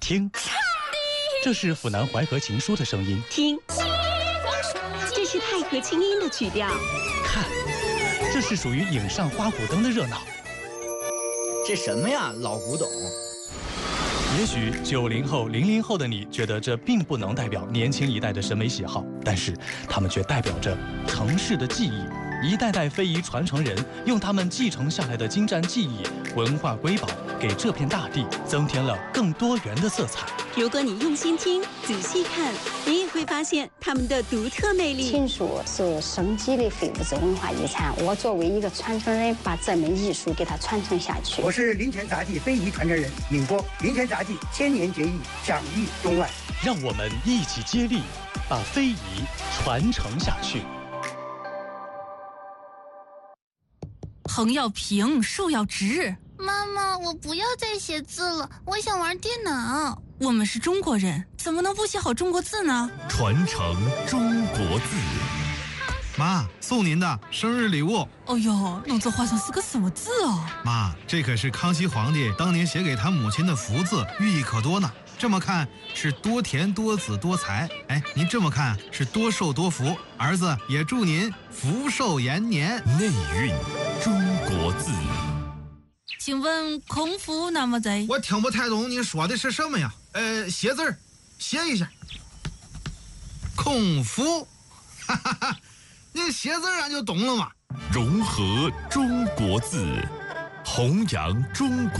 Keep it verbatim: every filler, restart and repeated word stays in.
听，这是府南淮河情书的声音。 听，这是太和清音的曲调。 看，这是属于影上花鼓灯的热闹。 这什么呀，老古董？ 也许九零后、零零后的你觉得这并不能代表年轻一代的审美喜好，但是他们却代表着城市的记忆。一代代非遗传承人用他们继承下来的精湛技艺、文化瑰宝，给这片大地增添了更多元的色彩。 如果你用心听、仔细看，你也会发现他们的独特魅力。 青书是生机的非物质文化遗产，我作为一个传承人，把这门艺术给它传承下去。 我是林泉杂技非遗传承人闵波，林泉杂技千年结义，享誉中外。 让我们一起接力，把非遗传承下去。 横要平，竖要直。 妈妈，我不要再写字了，我想玩电脑。 我们是中国人，怎么能不写好中国字呢？ 传承中国字。 妈，送您的生日礼物。 哦呦，弄这画上是个什么字哦？ 妈，这可是康熙皇帝当年写给他母亲的福字，寓意可多呢。这么看是多田多子多财，哎，您这么看是多寿多福。儿子也祝您福寿延年。 内蕴中国字。 请问空腹那么在？ 我听不太懂你说的是什么呀？呃，写字儿，写一下。空腹，哈哈哈，你写字俺就懂了嘛。 融合中国字，弘扬中国。